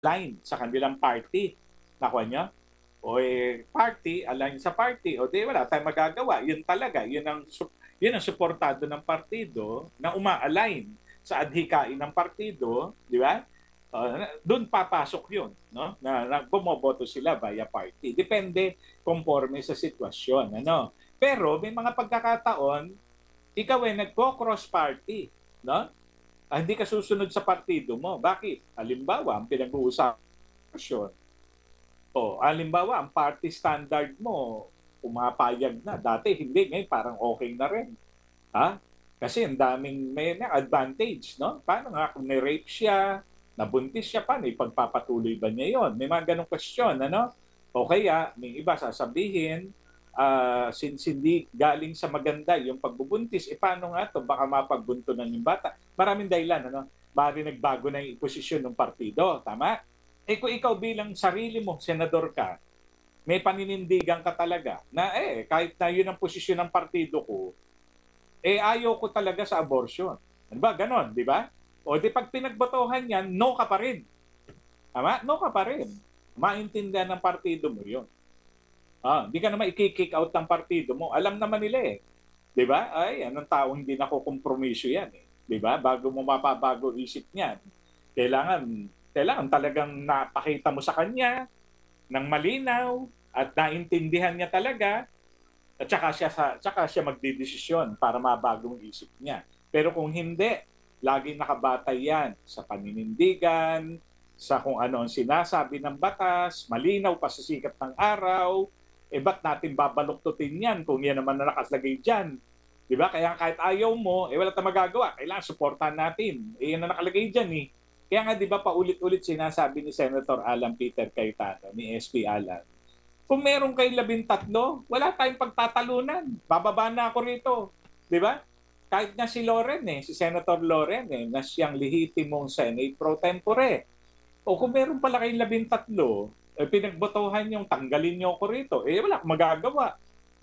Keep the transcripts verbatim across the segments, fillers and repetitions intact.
line sa kanilang party. Nakuha niyo? O eh, party, align sa party, o di wala tayong magagawa. Yun talaga, yun ang, yun ang suportado ng partido na uma-align sa adhikain ng partido, di ba? Uh, doon papasok yun, no? Na, na bumoboto sila via party. Depende conforme sa sitwasyon, ano? Pero may mga pagkakataon, ikaw ay nagko-cross party, no? Ah, hindi ka susunod sa partido mo. Bakit? Halimbawa, ang pinag-uusapin, o, halimbawa, ang party standard mo, pumapayag na. Dati hindi, ngayon parang okay na rin. Ha? Kasi ang daming may na advantage, no? Paano nga kung may-rape siya, nabuntis siya, paano ipagpapatuloy ba niya yon? May mga ganong question, ano? O kaya, may iba sasabihin, uh, since hindi galing sa maganda yung pagbubuntis, e paano nga to? Baka mapagbuntunan yung bata. Maraming dahilan, ano? Bari nagbago na yung posisyon ng partido, tama? Eh kung ikaw bilang sarili mo, senador ka, may paninindigan ka talaga na eh, kahit na yun ang posisyon ng partido ko, eh ayaw ko talaga sa abortion. Ano ba? Ganon, di ba? O di pag pinagbotohan yan, no ka pa rin. Tama? No ka pa rin. Maintindihan ng partido mo yun. Ah, hindi ka naman i-kick out ng partido mo. Alam naman nila eh. Di ba? Ay, anong taong hindi nakukompromiso yan eh. Di ba? Bago mo mapabago isip niyan, kailangan, kailangan talagang napakita mo sa kanya ng malinaw at naintindihan niya talaga at saka siya, saka siya magdidesisyon para mabagong isip niya. Pero kung hindi, lagi nakabatay yan sa paninindigan, sa kung ano ang sinasabi ng batas, malinaw pa sa sikat ng araw, eh ba't natin babaluktutin yan kung yan naman na nakaslagay dyan? Di ba? Kaya kahit ayaw mo, eh wala tayong magagawa. Kailangan supportan natin. Eh yan na nakalagay dyan eh. Kaya nga di ba paulit-ulit sinasabi ni Senator Alan Peter Cayetano, ni S P Alan, kung meron kayong labing tatlo, wala tayong pagtatalunan. Bababa na ako rito. Di ba? Kahit nga si Loren eh, si Senator Loren eh, na siyang lehitimong Senate pro tempore. O kung meron pala kayong labing tatlo, eh, pinagbotohan yung tanggalin niyo ako rito, eh wala akong magagawa.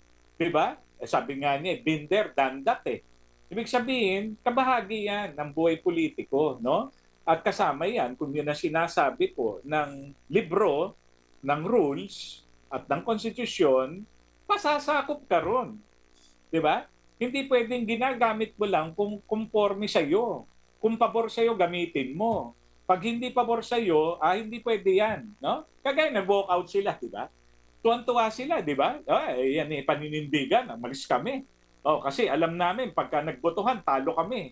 Di ba? Eh, sabi nga niya, binder, dandat eh. Ibig sabihin, kabahagi yan ng buhay politiko, no? At kasama yan, kung yun ang sinasabi po ng libro, ng rules, at ng konstitusyon, pasasakop ka ron. Di ba? Hindi pwedeng ginagamit mo lang kung conforme sa iyo. Kung pabor sa iyo, gamitin mo. Pag hindi pabor sa iyo, ah, hindi pwede yan. No? Kagaya nag-walk out sila, di ba? Tuwan-tuwa sila, di ba? Ah, eh, yan eh, paninindigan, malis kami. Oh, kasi alam namin, pagka nagbotohan, talo kami.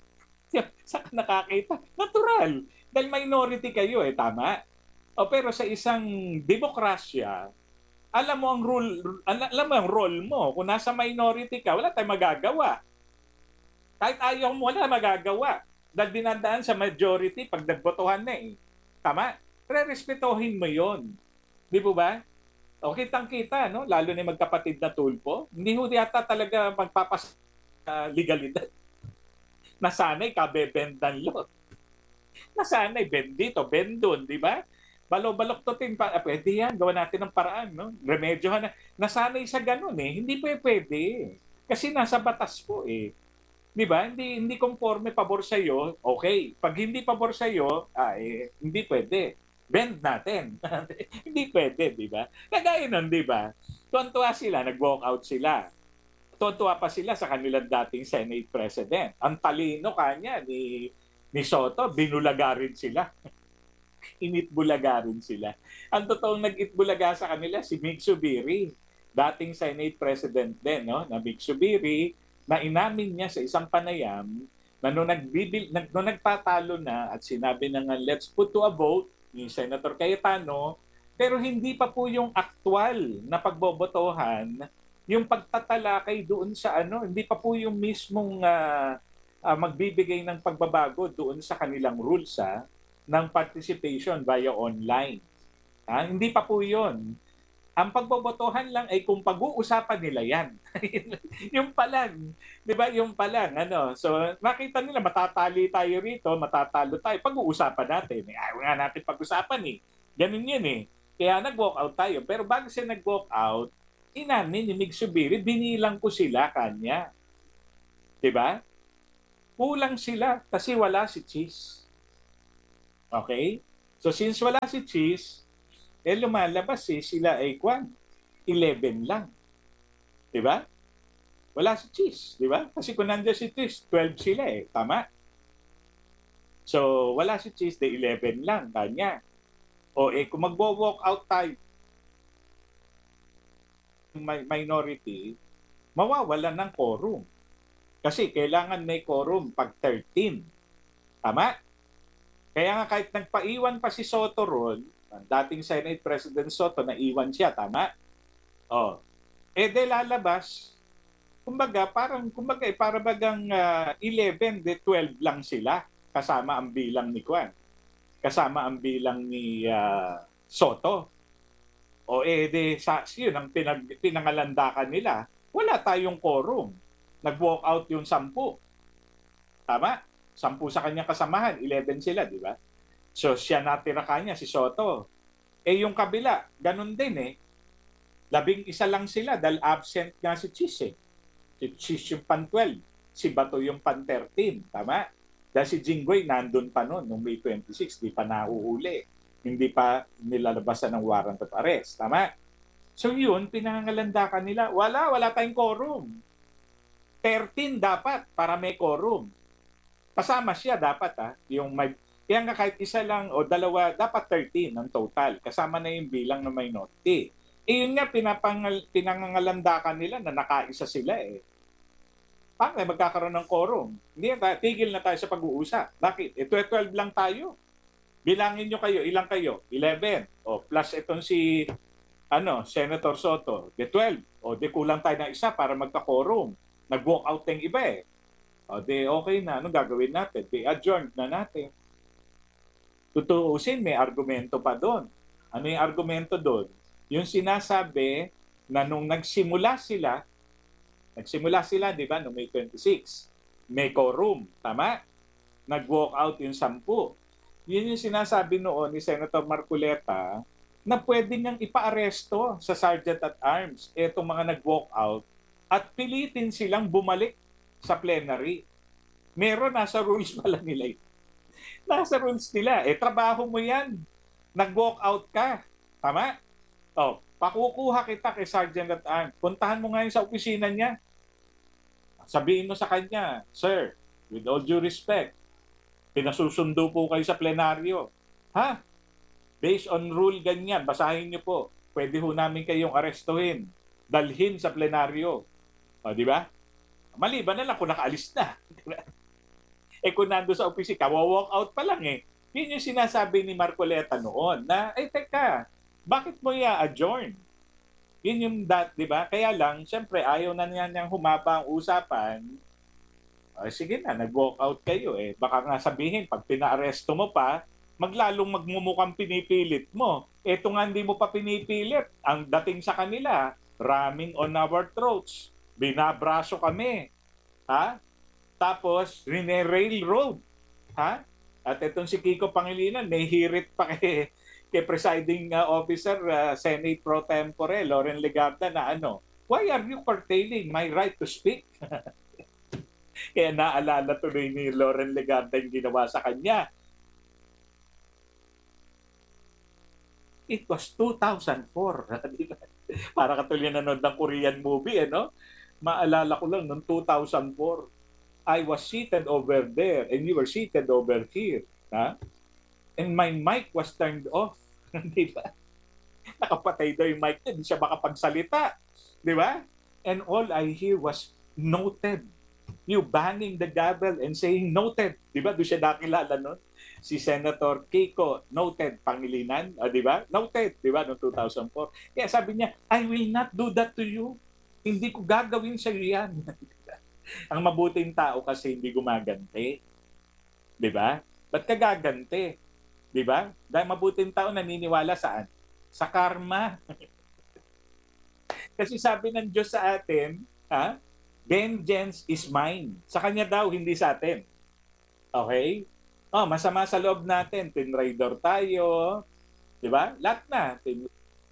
Saan ka nakakita? Natural. Dahil minority kayo eh, tama? O, pero sa isang demokrasya, alam mo ang rule, alam mo ang role mo. Kung nasa minority ka, wala tayong magagawa. Kahit ayaw mo, wala magagawa. Dahil dinadaan sa majority pag nagbotohan na eh. Tama? Re-respetohin mo yon. Di po ba? O kitang-kita, no? Lalo na magkapatid na tulpo. Hindi ho yata talaga magpapas uh, legalidad. Nasanay kabebendan lo. Nasanay bend dito, bend doon, di ba? Balo-baloktotin pa, ah, pwede yan, gawa natin ng paraan, no? Remedyohan na. Nasanay sa ganun eh, hindi po pwede. Kasi nasa batas po eh. Di ba? Hindi, hindi conforme pabor sa iyo, okay. Pag hindi pabor sa iyo, ah, eh, hindi pwede. Bend natin. Hindi pwede, di ba? Kagaya nun, di ba? Tuwan-tuwa sila, nag-walk out sila. Tuwan-tuwa pa sila sa kanilang dating Senate President. Ang talino kanya ni, ni Soto, binulaga rin sila. Initbulaga rin sila. Ang totoong nag-itbulaga sa kanila si Mig Subiri, dating Senate President din, no? Na Mig Subiri, na inamin niya sa isang panayam na nung, nagbibil, nag, nung nagtatalo na at sinabi na nga, let's put to a vote ni Senator Cayetano, pero hindi pa po yung actual na pagbobotohan, yung pagtatalakay doon sa ano, hindi pa po yung mismong uh, uh, magbibigay ng pagbabago doon sa kanilang rules, ha? Ng participation via online. Ha? Hindi pa po yun. Ang pagbobotohan lang ay kung pag-uusapan nila yan. Yung pa lang. Di ba? Yung pa lang. Ano? So, makita nila, matatali tayo rito, matatalo tayo. Pag-uusapan natin. Eh, ayaw nga natin pag-usapan eh. Ganun yun eh. Kaya nag-walk out tayo. Pero bago siya nag-walk out, inamin ni Mig Subiri, binilang ko sila kanya. Di ba? Kulang sila kasi wala si Cheese. Okay? So since wala si Cheese, eh lumalabas eh, sila ay kwan, eleven lang. Di ba? Wala si Cheese, di ba? Kasi kung nandiyan si Cheese, twelve sila eh, tama? So wala si Cheese, de eleven lang, kanya. O eh, kung magwo-walk out tayo, minority, mawawalan ng quorum. Kasi kailangan may quorum pag thirteen. Tama? Kaya nga kahit nagpaiwan pa si Soto ron, ang dating Senate President Soto, naiwan siya, tama? Oh. Eh de lalabas, kumbaga parang kumbaga eh, para bagang uh, eleven, de twelve lang sila kasama ang bilang ni Kwan. Kasama ang bilang ni uh, Soto. O eh de sa yun ang pinag, pinangalandakan nila. Wala tayong quorum. Nag-walk out yung sampu. Tama? Sampu sa kanyang kasamahan, eleven sila, di ba? So siya natira kanya, si Soto. Eh yung kabila, ganun din eh. Labing isa lang sila dahil absent nga si Chis eh. Si Chis yung pan twelve, si Bato yung pan thirteen, tama? Dahil si Jinggoy nandun pa noon, noong May twenty-six, di pa nahuhuli. Hindi pa nilalabasan ng warrant of arrest, tama? So yun, pinangalandakan nila, wala, wala tayong quorum. thirteen dapat para may quorum. Kasama siya dapat ha, yung may, kaya nga kahit isa lang o dalawa, dapat thirteen ang total. Kasama na yung bilang ng minority. Eh yun nga, pinapangal, pinangangalandakan nila na nakaisa sila eh. Paano eh, magkakaroon ng quorum? Hindi, tigil na tayo sa pag-uusap. Bakit? E twelve lang tayo. Bilangin nyo kayo, ilang kayo? eleven. O plus itong si ano, Senator Soto, de twelve. O de kulang tayo ng isa para magka-quorum. Nag-walk out yung iba eh. O de okay na, anong gagawin natin? De adjourned na natin. Tutuusin, may argumento pa doon. Ano yung argumento doon? Yung sinasabi na nung nagsimula sila, nagsimula sila, di ba, noong May twenty-six, may quorum, tama? Nag-walk out yung sampu. Yun yung sinasabi noon ni Senator Marcoleta na pwede niyang ipa-aresto sa Sergeant at Arms etong mga nag-walk out at pilitin silang bumalik sa plenary. Meron, nasa rules pala nila. Nasa rules nila. Eh, trabaho mo yan. Nag-walk out ka. Tama? O, pakukuha kita kay Sergeant at Arms. Puntahan mo ngayon sa opisina niya. Sabihin mo sa kanya, Sir, with all due respect, pinasusundo po kayo sa plenaryo. Ha? Based on rule ganyan, basahin niyo po. Pwede ho namin kayong arestuhin. Dalhin sa plenaryo. O, di ba? Maliban na lang kung nakaalis na. Eh kung nando sa opisina, kawa-walk out pa lang eh. Yun yung sinasabi ni Marcoleta noon na, ay teka, bakit mo i-adjourn? Yun yung that, di ba? Kaya lang, syempre, ayaw na niya niyang humaba ang usapan. Ay, sige na, nag-walk out kayo eh. Baka nga sabihin, pag pina-aresto mo pa, maglalong magmumukhang pinipilit mo. Eto nga hindi mo pa pinipilit. Ang dating sa kanila, ramming on our throats. Binabraso kami. Ha? Tapos, rine-railroad. Ha? At itong si Kiko Pangilinan, may hirit pa kay, kay presiding uh, officer, uh, Senate Pro Tempore, Loren Legarda, na ano, why are you curtailing my right to speak? Kaya naalala tuloy ni Loren Legarda yung ginawa sa kanya. It was two thousand four. Para katuloy nanood ng Korean movie, eh, no? Maalala ko lang, noong two thousand four, I was seated over there and you were seated over here. Ha? And my mic was turned off. Di ba? Nakapatay daw yung mic niya, hindi siya makapagsalita. Di ba? And all I hear was, noted. You banging the gavel and saying, noted. Di ba? Doon siya nakilala nun. Si Senator Kiko, noted, Pangilinan. O, di ba? Noted. Di ba? Noong two thousand four. Kaya sabi niya, I will not do that to you. Hindi ko gagawin sa iyo yan. Ang mabuting tao kasi hindi gumaganti. Di ba? Ba't ka gaganti? Di ba? Dahil mabuting tao naniniwala saan? Sa karma. Kasi sabi ng Diyos sa atin, ha? Vengeance is mine. Sa Kanya daw, hindi sa atin. Okay? Oh, masama sa loob natin. Tinraider tayo. Di ba? Lahat na. Tin-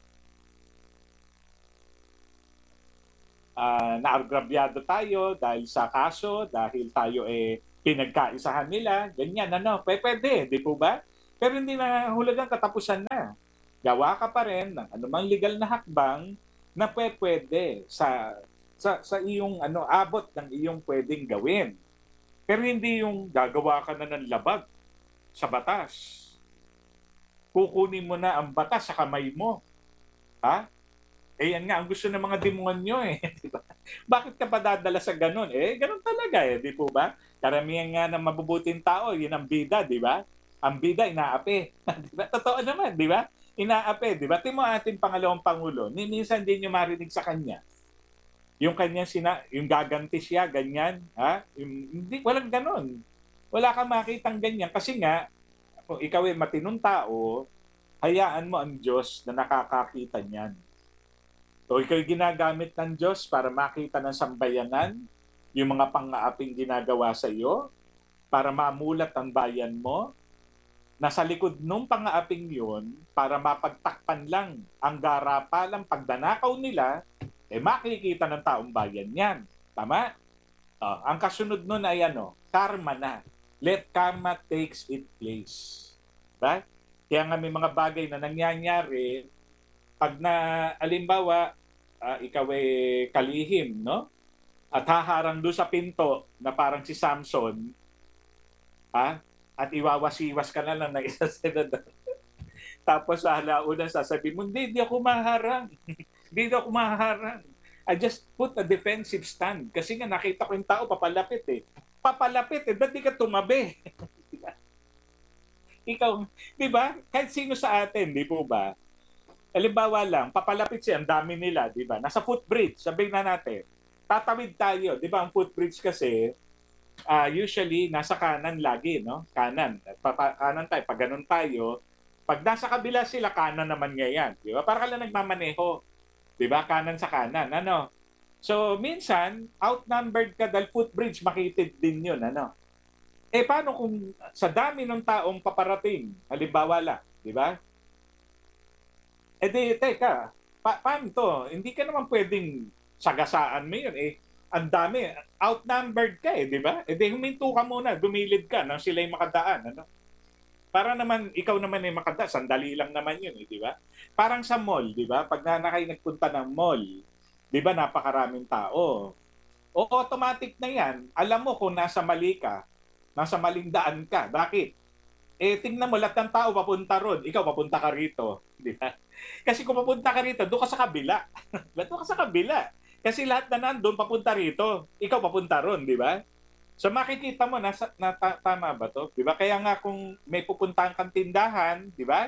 Uh, naagrabyado tayo dahil sa kaso, dahil tayo eh pinagkaisahan nila, ganyan, ano, pwede, di po ba? Pero hindi na hulugang katapusan na. Gawa ka pa rin ng anumang legal na hakbang na pwede sa sa sa iyong ano abot ng iyong pwedeng gawin. Pero hindi yung gagawa ka na ng labag sa batas. Kukunin mo na ang batas sa kamay mo. Ha? Eh yan nga ang gusto ng mga demonyo eh, di ba? Bakit ka pa dadala sa ganun? Eh ganun talaga eh, di po ba? Karamihan nga ng mabubuting tao, yun ang bida, di ba? Ang bida inaapi. Di ba? Totoo naman, di ba? Inaapi, di ba? Timo ating pangalawang pangulo, ni minsan din niyo marinig sa kanya. Yung kanyang sina, yung gaganti siya, ganyan, ha? Yung, hindi, walang ganun. Wala kang makitang ganyan kasi nga kung ikaw ay matinong tao, hayaan mo ang Diyos na nakakakita niyan. O ikaw ginagamit ng Diyos para makita ng sambayanan yung mga pang-aaping ginagawa sa iyo, para mamulat ang bayan mo, nasa likod nung pang-aaping yun, para mapagtakpan lang ang garapalang pagdanakaw nila, eh makikita ng taong bayan yan. Tama? Oh, ang kasunod nun ay ano, karma na. Let karma takes its place. Diba? Kaya nga may mga bagay na nangyayari, pag na, alimbawa, uh, ikaw ay kalihim, no? At haharang doon sa pinto na parang si Samson, ha? At iwawasiwas ka na lang ng isa senador. Tapos sa halauna sasabihin mo, hindi, di ako maharang. Hindi ako maharang. I just put a defensive stand. Kasi nga nakita ko yung tao papalapit eh. Papalapit eh, ba't di ka tumabi? Ikaw, di ba? Kahit sino sa atin, di po ba? Halimbawa lang, papalapit siya, ang dami nila, di ba? Nasa footbridge, sabihin na natin, tatawid tayo, di ba? Ang footbridge kasi, uh, usually, nasa kanan lagi, no? Kanan. Papa, kanan tayo, pag ganun tayo, pag nasa kabila sila, kanan naman ngayon, di ba? Para ka lang nagmamaneho, di ba? Kanan sa kanan, ano? So, minsan, outnumbered ka dahil footbridge, makitid din yun, ano? Eh, paano kung sa dami ng taong paparating, halimbawa lang, di ba? Eh di, teka, pa paano to? Hindi ka naman pwedeng sagasaan mo yun. Eh, ang dami. Outnumbered ka eh, di ba? Eh di, huminto ka muna, dumilid ka nang sila'y makadaan. Ano? Para naman, ikaw naman ay makadaan. Sandali lang naman yun eh, di ba? Parang sa mall, di ba? Pag na kayo nagpunta ng mall, di ba napakaraming tao. O automatic na yan. Alam mo kung nasa mali ka, nasa maling daan ka. Bakit? Eh, tingnan mo, lahat ng tao papunta ron. Ikaw, papunta ka rito. Di ba? Kasi kung papunta ka rito, doon ka sa kabila. Doon ka sa kabila. Kasi lahat na nandun, papunta rito. Ikaw, papunta ron, di ba? So makikita mo, nasa, na, ta, tama ba to? Di ba? Kaya nga kung may pupuntahan kang tindahan, di ba?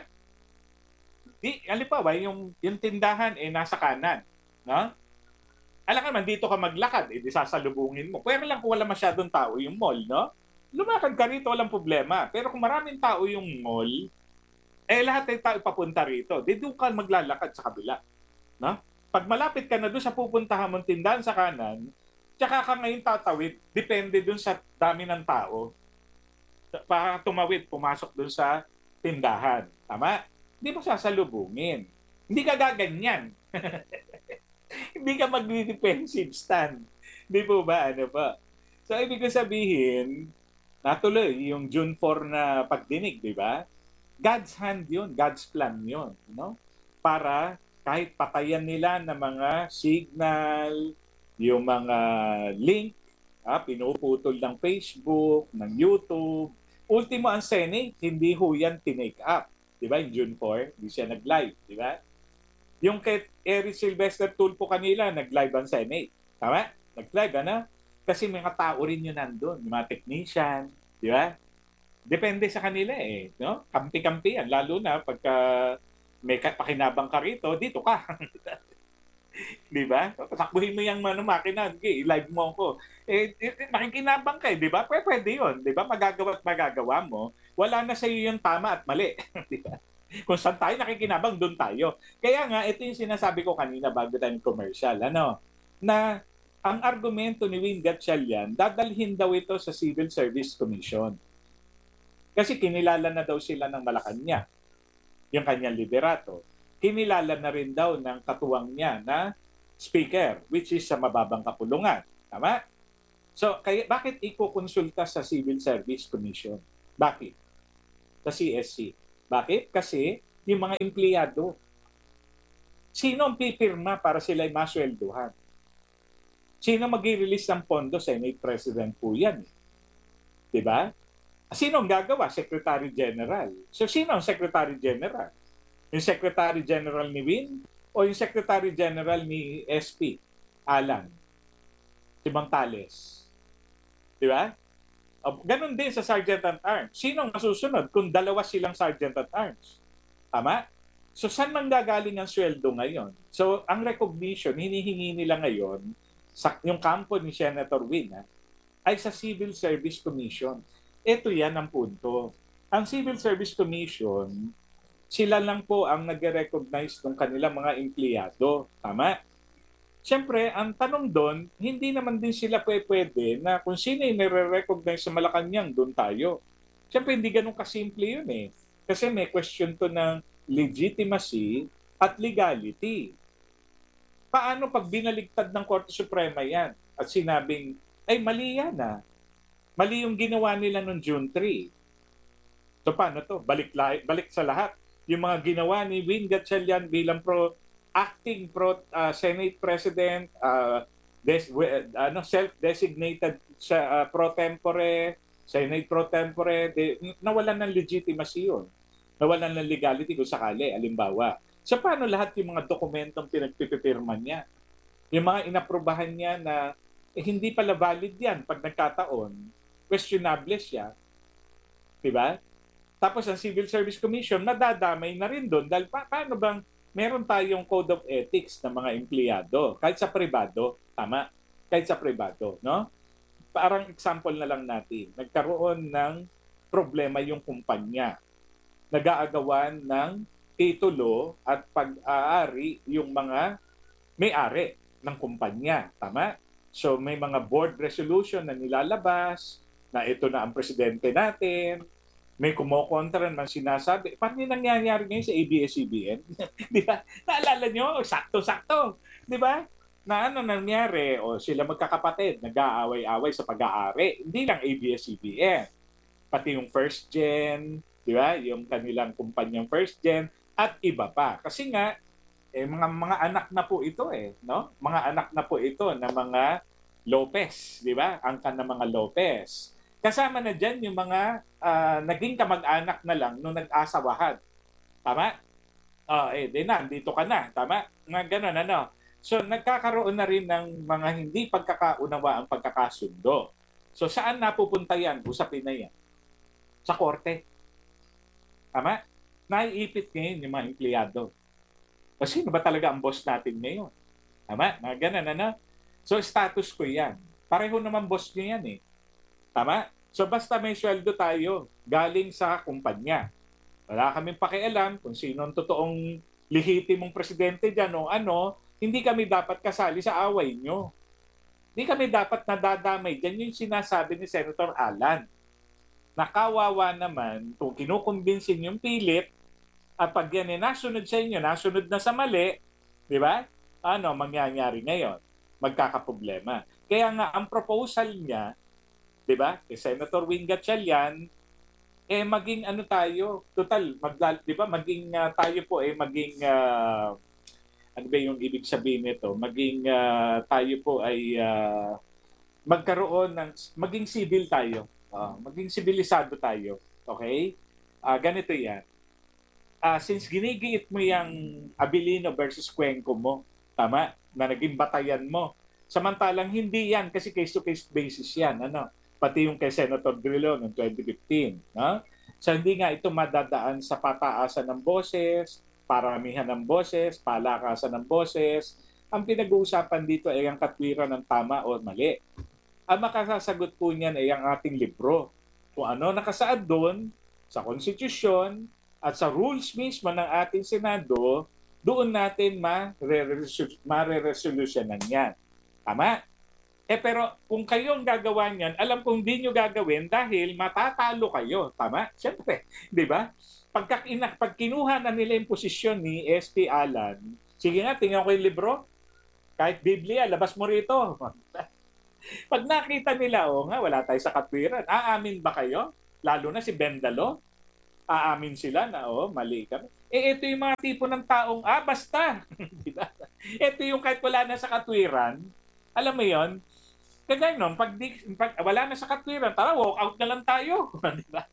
Di, alipawa, yung, yung tindahan, eh, nasa kanan. No? Alam ka naman, dito ka maglakad, eh, di sasalubungin mo. Pero lang kung wala masyadong tao yung mall, no? Lumakad ka rito, walang problema. Pero kung maraming tao yung mall, eh lahat ay tao papunta rito. Di doon ka maglalakad sa kabila. No? Pag malapit ka na doon sa pupuntahan mong tindahan sa kanan, tsaka ka ngayon tatawid, depende doon sa dami ng tao. Para tumawid, pumasok doon sa tindahan. Tama? Hindi mo sasalubungin. Hindi ka gaganyan. Hindi ka mag-defensive stand. Di po ba? Ano ba? So, ibig ko sabihin, natuloy yung June four na pagdinig, di ba? God's hand yun, God's plan yun, no? Para kahit patayan nila ng mga signal, yung mga link, ah, pinuputol ng Facebook, ng YouTube, ultimo ang Senate, hindi ho yan tinake up. Di ba? Yung June four, hindi siya nag-live, di ba? Yung kay Eric Sylvester Tulfo kanila, nag-live ang Senate. Tama? Nag-live, ano? Kasi may mga tao rin yun nandun, yung mga technician, di ba? Depende sa kanila eh, no? Kampi-kampi yan, lalo na pagka may pakinabang ka rito, dito ka. Di ba? Takbuhin mo yung ano, makina, okay, live mo ako. Eh, eh makikinabang ka eh, di ba? Pwede, pwede yun, di ba? Magagawa at magagawa mo, wala na sa iyo yung tama at mali. Di ba? Kung saan tayo nakikinabang, doon tayo. Kaya nga, ito yung sinasabi ko kanina bago tayo commercial, ano? Na ang argumento ni Win Gatchalian, dadalhin daw ito sa Civil Service Commission. Kasi kinilala na daw sila ng Malacanang, yung kanyang liderato. Kinilala na rin daw ng katuwang niya na speaker, which is sa mababang kapulungan. Tama? So, kaya, bakit ikukonsulta sa Civil Service Commission? Bakit? Sa C S C. Bakit? Kasi yung mga empleyado, sino ang pipirma para sila ay masweldohan? Sino mag-release ng pondo? Senate President po yan. Di ba? Sino ang gagawa? Secretary General. So sino ang Secretary General? Yung Secretary General ni Win o yung Secretary General ni S P? Alan. Si Montales. Di ba? Ganon din sa Sergeant at Arms. Sino ang masusunod kung dalawa silang Sergeant at Arms? Tama? So saan manggagaling ang sweldo ngayon? So ang recognition, hinihingi nila ngayon, sa yung kampo ni Senator Win, ha, ay sa Civil Service Commission. Ito yan ang punto. Ang Civil Service Commission, sila lang po ang nag-recognize ng kanilang mga empleyado. Tama? Siyempre, ang tanong doon, hindi naman din sila pwede na kung sino yung nire-recognize sa Malacanang, doon tayo. Siyempre, hindi ganun kasimple yun eh. Kasi may question to ng legitimacy at legality. Paano pag binaligtad ng Korte Suprema yan at sinabing, ay mali yan ah. Mali yung ginawa nila noong June third. So paano to? Balik, balik sa lahat. Yung mga ginawa ni Win Gatchalian bilang pro acting pro uh, Senate President, uh, des, uh, ano, self-designated sa uh, pro tempore, Senate pro tempore, de, nawalan ng legitimacy yun. Nawalan ng legality kung sakali, alimbawa. So paano lahat yung mga dokumentong pinagpipirma niya? Yung mga inaprubahan niya na eh, hindi pala valid yan pag nagkataon, questionable siya. Diba? Tapos ang Civil Service Commission, madadamay na rin doon. Dahil pa paano bang meron tayong Code of Ethics ng mga empleyado, kahit sa pribado, tama? Kahit sa pribado, no? Parang example na lang natin, nagkaroon ng problema yung kumpanya. Nag-aagawan ng titulo at pag-aari yung mga may-ari ng kumpanya. Tama? So may mga board resolution na nilalabas na ito na ang presidente natin. May kumokontra man sinasabi. Paano yung nangyayari ngayon sa A B S C B N? Di ba? Naalala nyo? Sakto-sakto. Di ba? Na ano nangyari? O sila magkakapatid, nag-aaway-away sa pag-aari. Hindi lang A B S C B N. Pati yung first gen, di ba? Yung kanilang kumpanyang first gen at iba pa. Kasi nga, eh, mga mga anak na po ito eh, no? Mga anak na po ito na mga Lopez, di ba? Angkan na mga Lopez. Kasama na diyan yung mga uh, naging kamag-anak na lang nung nag-asawahan. Tama? Oh, eh, di na, dito ka na. Tama? Nga ganun, ano? So, nagkakaroon na rin ng mga hindi pagkakaunawa ang pagkakasundo. So, saan napupunta yan? Usapin na yan. Sa korte. Tama? Naiipit ngayon yung mga empleyado. O sino ba talaga ang boss natin ngayon? Tama? Mga ganun, ano? So, status ko yan. Pareho naman boss niya yan eh. Tama? So, basta may sweldo tayo galing sa kumpanya. Wala kaming pakialam kung sino ang totoong lehitimong presidente dyan o ano, hindi kami dapat kasali sa away nyo. Hindi kami dapat nadadamay. Diyan yung sinasabi ni Senator Alan. Nakawawa naman kung kinukumbinsin yung pilit at pag yan eh, nasunod sa inyo, nasunod na sa mali, di ba? Ano mangyayari ngayon? Magkakaproblema. Kaya nga, ang proposal niya, di ba, kay Senator Win Gatchalian, eh maging ano tayo, total, mag, di ba, maging uh, tayo po eh maging, uh, ano ba yung ibig sabihin nito? Maging uh, tayo po ay uh, magkaroon ng, maging civil tayo. Uh, maging sibilisado tayo. Okay? Uh, ganito yan. Uh, since ginigiit mo yung Abilino versus Cuenco mo, tama, na naging batayan mo, samantalang hindi yan kasi case-to-case basis yan. Ano? Pati yung kay Senator Drillo noong twenty fifteen. No? So hindi nga ito madadaan sa pataasan ng boses, paramihan ng boses, palakasan ng boses. Ang pinag-uusapan dito ay ang katwiran ng tama o mali. Ang makasasagot po niyan ay ang ating libro. Kung ano nakasaad doon sa konstitusyon at sa rules mismo ng ating Senado, doon natin ma-re-resolutionan yan. Tama? Eh pero kung kayo ang gagawa niyan, alam kong hindi nyo gagawin dahil matatalo kayo. Tama? Siyempre, di ba? Pagka, pag kinuha na nila yung posisyon ni S P Alan, sige nga, tingnan ko yung libro. Kahit Biblia, labas mo rito. Pag nakita nila, oh nga, wala tayo sa katwiran. Aamin ba kayo? Lalo na si Bendalo. Aamin sila na, oh, mali kami. Eh, ito yung mga tipo ng taong, ah, basta. Di ba? Ito yung kahit wala na sa katwiran, alam mo yon kagaya nun, pag, di, pag wala na sa katwiran, tara, walk out na lang tayo. Di ba?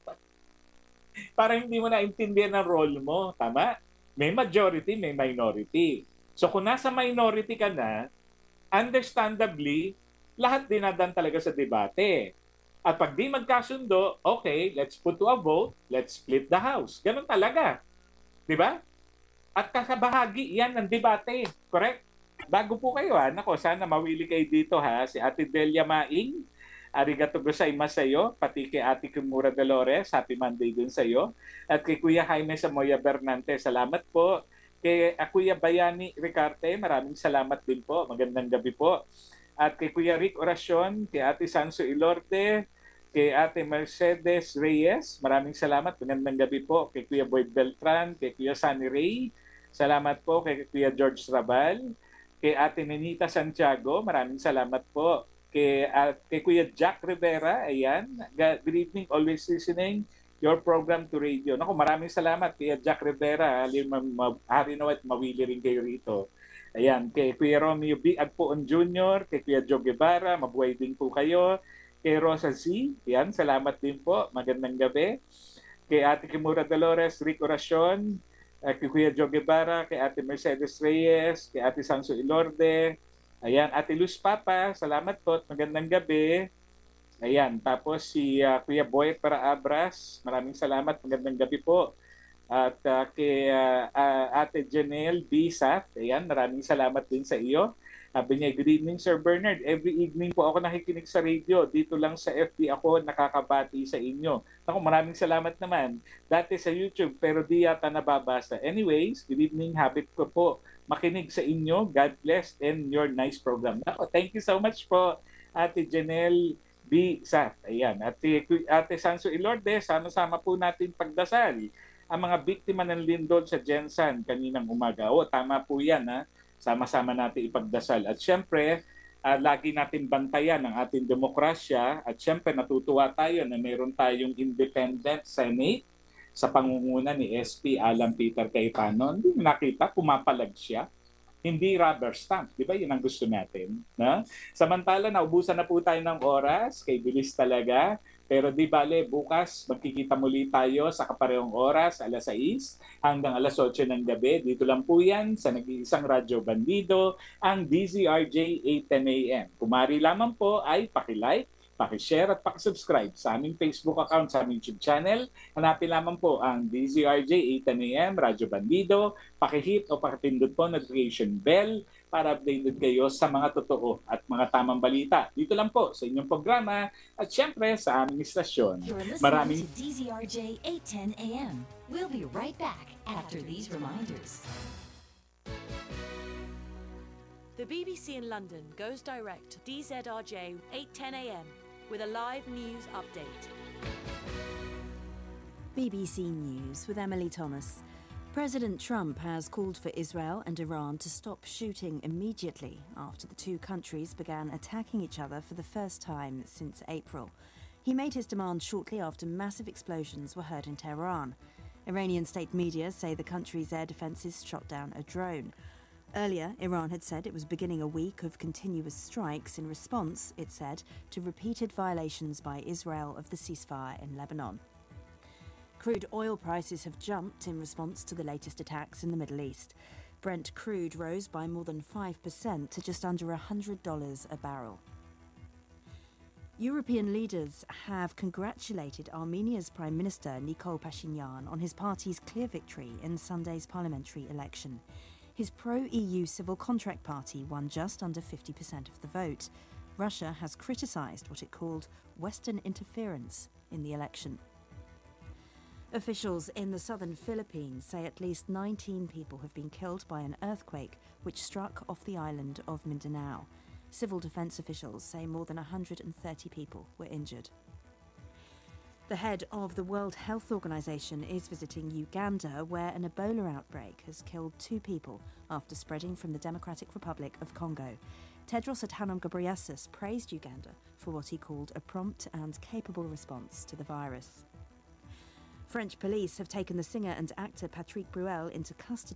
Para hindi mo naintindihan ang role mo. Tama? May majority, may minority. So kung nasa minority ka na, understandably, lahat dinadan talaga sa debate. At pag di magkasundo, okay, let's put to a vote, let's split the house. Ganun talaga. Di ba? At kakabahagi yan ng debate. Correct? Bago po kayo ha, nako, sana mawili kayo dito ha, si Ate Delia Maing, arigato gozaimasu sa'yo, pati kay Ate Kimura Dolores, happy Monday din sa'yo. At kay Kuya Jaime Samoya Bernante, salamat po. Kay uh, Kuya Bayani Ricarte, maraming salamat din po. Magandang gabi po. At kay Kuya Rick Oracion, kay Ate Sanso Ilorde, kay Ate Mercedes Reyes, maraming salamat. Magandang gabi po. Kay Kuya Boyd Beltran, kay Kuya Sunny Ray, salamat po. Kay Kuya George Rabal, kay Ate Nenita Santiago, maraming salamat po. Kay, uh, kay Kuya Jack Rivera, ayan, good evening, always listening your program to radio. Naku, maraming salamat, Kuya Jack Rivera, hari nawa at mawili rin kayo rito. Ayan, kay Kuya Romeo B. Agpoon Junior, kay Kuya Joe Guevara, mabuhay din po kayo. Kay Rosa Z, yan, salamat din po, magandang gabi. Kay Ate Kimura Dolores, Rick Oracion, uh, kay Kuya Joe Guevara, kay Ate Mercedes Reyes, kay Ate Sanso Ilorde, ayan, Ate Luz Papa, salamat po at magandang gabi. Ayan, tapos si uh, Kuya Boy Para Abras, maraming salamat, magandang gabi po. At uh, kay uh, uh, Ate Janelle B. Saf, ayan, maraming salamat din sa iyo. Sabi niya, good evening Sir Bernard. Every evening po ako nakikinig sa radio. Dito lang sa F B ako nakakabati sa inyo. Ako, maraming salamat naman. Dati sa YouTube pero di yata nababasa. Anyways, good evening. Habit ko po makinig sa inyo. God bless and your nice program. Ako, thank you so much po, Ate Janelle B. Saf. Ayan. At Ate Sanso Ilorde, sama-sama po natin pagdasal ang mga biktima ng lindol sa Jensan kaninang umaga. O, tama po yan, ha? Sama-sama natin ipagdasal. At syempre, uh, lagi natin bantayan ang ating demokrasya. At syempre, natutuwa tayo na meron tayong independent Senate sa pangunguna ni S P Alan Peter Cayetano. Hindi nakita, pumapalag siya. Hindi rubber stamp. Di ba? Yun ang gusto natin. Na? Samantala, naubusan na po tayo ng oras. Kay bilis talaga. Pero di bale, bukas magkikita muli tayo sa kaparehong oras, alas sais hanggang alas otso ng gabi. Dito lang po yan sa nag-iisang Radyo Bandido, ang D Z R J eight ten A M. Kumari lamang po ay pakilike, pakishare at pakisubscribe sa aming Facebook account, sa aming YouTube channel. Hanapin lamang po ang D Z R J eight ten A M, Radyo Bandido. Pakihit o pakipindot po notification bell para updated kayo sa mga totoo at mga tamang balita. Dito lang po sa inyong programa at syempre sa aming istasyon. Maraming to D Z R J eight ten A M. We'll be right back after these reminders. The B B C in London goes direct to D Z R J eight ten A M with a live news update. B B C News with Emily Thomas. President Trump has called for Israel and Iran to stop shooting immediately after the two countries began attacking each other for the first time since April. He made his demand shortly after massive explosions were heard in Tehran. Iranian state media say the country's air defences shot down a drone. Earlier, Iran had said it was beginning a week of continuous strikes in response, it said, to repeated violations by Israel of the ceasefire in Lebanon. Crude oil prices have jumped in response to the latest attacks in the Middle East. Brent crude rose by more than five percent to just under one hundred dollars a barrel. European leaders have congratulated Armenia's Prime Minister Nikol Pashinyan on his party's clear victory in Sunday's parliamentary election. His pro-E U civil contract party won just under fifty percent of the vote. Russia has criticised what it called Western interference in the election. Officials in the southern Philippines say at least nineteen people have been killed by an earthquake which struck off the island of Mindanao. Civil defence officials say more than one hundred thirty people were injured. The head of the World Health Organization is visiting Uganda, where an Ebola outbreak has killed two people after spreading from the Democratic Republic of Congo. Tedros Adhanom Ghebreyesus praised Uganda for what he called a prompt and capable response to the virus. French police have taken the singer and actor Patrick Bruel into custody.